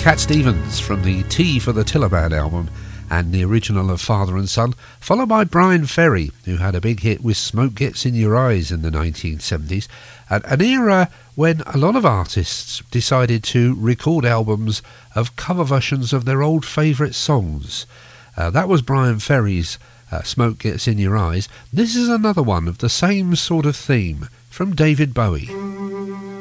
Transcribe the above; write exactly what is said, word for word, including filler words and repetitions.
Cat Stevens from the Tea for the Taliban album and the original of Father and Son, followed by Bryan Ferry, who had a big hit with Smoke Gets in Your Eyes in the nineteen seventies, at an era when a lot of artists decided to record albums of cover versions of their old favourite songs. Uh, that was Bryan Ferry's uh, Smoke Gets in Your Eyes. This is another one of the same sort of theme from David Bowie.